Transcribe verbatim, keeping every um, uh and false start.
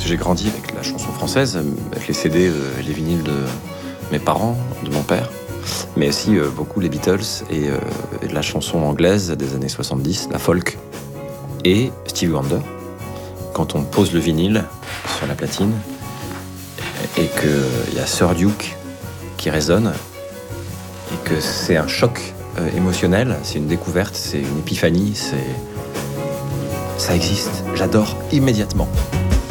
que j'ai grandi avec la chanson française, avec les C D et les vinyles de mes parents, de mon père, mais aussi euh, beaucoup les Beatles et, euh, et de la chanson anglaise des années soixante-dix, la folk et Stevie Wonder. Quand on pose le vinyle sur la platine et qu'il y a Sir Duke qui résonne et que c'est un choc euh, émotionnel, c'est une découverte, c'est une épiphanie, c'est... ça existe. J'adore immédiatement.